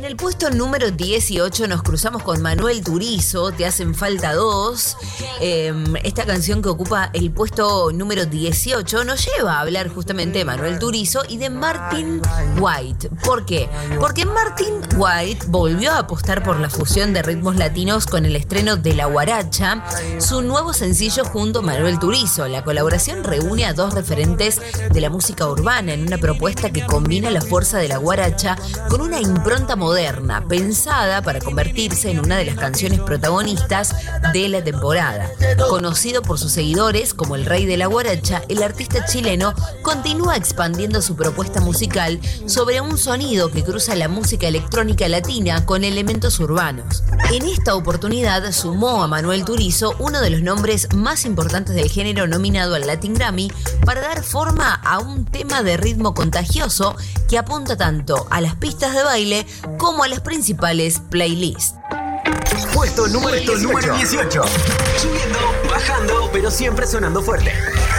el puesto número 18 nos cruzamos con Manuel Turizo, Te hacen falta dos. Esta canción que ocupa el puesto número 18 nos lleva a hablar justamente de Manuel Turizo y de Martin White. ¿Por qué? Porque Martin White volvió a apostar por la fusión de ritmos latinos con el estreno de La Guaracha, su nuevo sencillo junto a Manuel Turizo. La colaboración reúne a dos referentes de la música urbana en una propuesta que combina la fuerza de la guaracha con una impronta moderna, pensada para convertirse en una de las canciones protagonistas de la temporada. Conocido por sus seguidores como el rey de la guaracha, el artista chileno continúa expandiendo su propuesta musical sobre un sonido que cruza la música electrónica latina con elementos urbanos. En esta oportunidad sumó a Manuel Turizo, uno de los nombres más importantes del género nominado al Latin Grammy, para dar forma a un tema de ritmo contagioso que apunta tanto a las pistas de baile como a las principales playlists. Puesto número 18. Subiendo, bajando, pero siempre sonando fuerte.